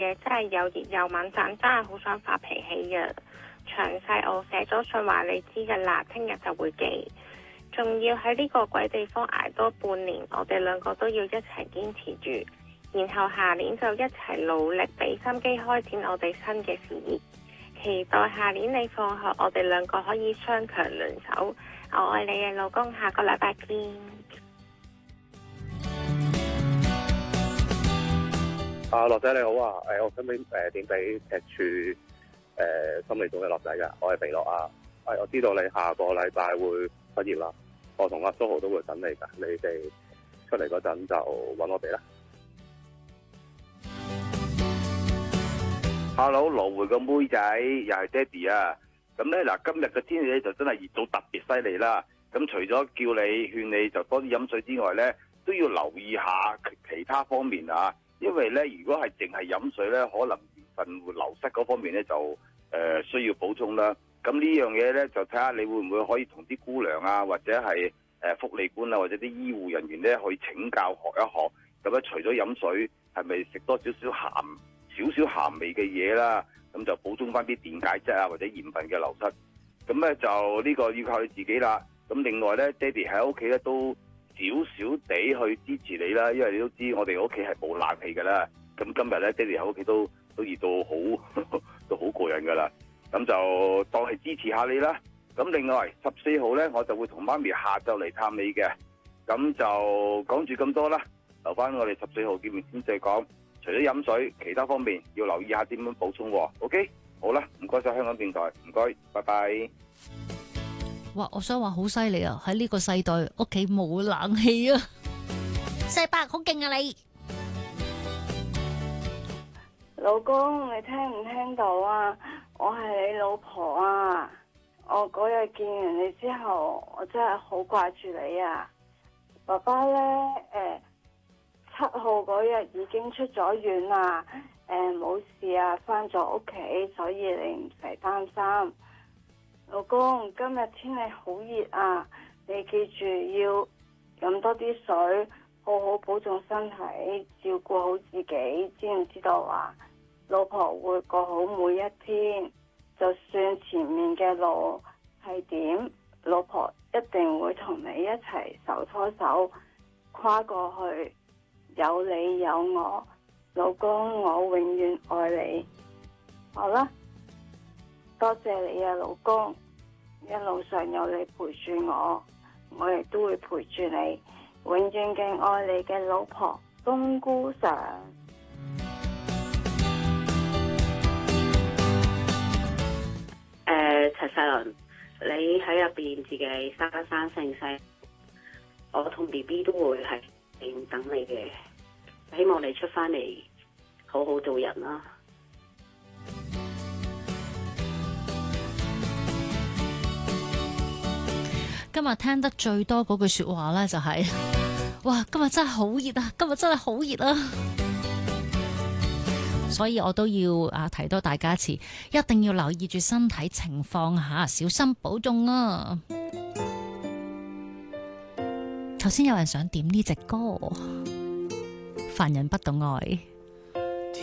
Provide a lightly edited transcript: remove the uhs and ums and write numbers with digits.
真係又熱又猛陣，真係好想發脾氣嘅。詳細我寫咗信話你知㗎啦，聽日就會寄。仲要喺呢個鬼地方捱多半年，我哋兩個都要一齊堅持住，然後下年就一齊努力俾心機開展我哋新嘅事業。期待下年你放學，我哋兩個可以雙強聯手。我愛你嘅老公，下個禮拜見。 樂仔你好啊，我想點俾赤柱心理組嘅樂仔㗎，我係肥樂啊。我知道你下個禮拜會畢業啦，我同阿蘇豪都會等你㗎，你哋出嚟嗰陣就揾我哋啦。 Hello， 羅湖個妹仔又係爹哋啊！咁咧嗱，今日嘅天氣咧就真係熱到特別犀利啦。咁除咗叫你勸你就多啲飲水之外咧，都要留意下其他方面啊。因為咧，如果係淨係飲水咧，可能鹽分會流失嗰方面咧就需要補充啦。咁呢樣嘢咧就睇下你會唔會可以同啲姑娘啊，或者係福利官啊，或者啲醫護人員咧去請教學一學。咁咧除咗飲水，係咪食多少少鹹味嘅嘢啦？咁就補充翻啲電解質啊，或者鹽分嘅流失。咁咧就呢個要靠你自己啦。咁另外咧，爹哋喺屋企咧都少少地去支持你啦，因為你都知我哋屋企係冇冷氣㗎啦。咁今日咧，爹哋喺屋企都熱到好都好過癮㗎啦。咁就當係支持下你啦。咁另外14號咧，我就會同媽咪下晝嚟探你嘅。咁就講住咁多啦，留翻我哋14號見面先再講。除咗飲水，其他方面要留意下點樣補充喎。OK， 好啦，唔該晒香港電台，唔該，拜拜。 哇！我想話好犀利啊！喺呢個世代，屋企冇冷氣啊！細伯好勁啊你！ 老公，你聽唔聽到啊？我係你老婆啊！我嗰日見完你之後，我真係好掛住你啊！爸爸呢，7號嗰日已經出咗院啦，冇事啊，返咗屋企，所以你唔使擔心。老公，今日天氣好熱啊，你記住要飲多啲水，好好保重身體，照顧好自己，知唔知道啊？老婆會過好每一天，就算前面嘅路係點，老婆一定會同你一齊手拖手跨過去。有你有我，老公，我永遠愛你。好啦，多謝你啊，老公，一路上有你陪住我，我亦都會陪住你，永遠嘅愛你嘅老婆冬菇上。 陳世倫，你喺入邊自己生性世，我同 BB 都會係等你嘅，希望你出翻嚟好好做人啦。 今日聽得最多嗰句說話咧，就係哇，今日真係好熱啊！今日真係好熱啊！所以我都要提多大家一次，一定要留意住身體情況吓，小心保重啊！頭先有人想點呢隻歌，凡人不懂愛。